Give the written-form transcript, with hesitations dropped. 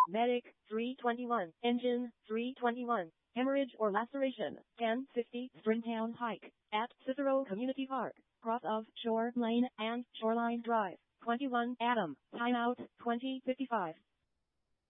Medic, 321. Engine, 321. Hemorrhage or laceration, 1050. Stringtown Hike, at Cicero Community Park, cross of Shore Lane and Shoreline Drive, 21. Adam, timeout, 2055.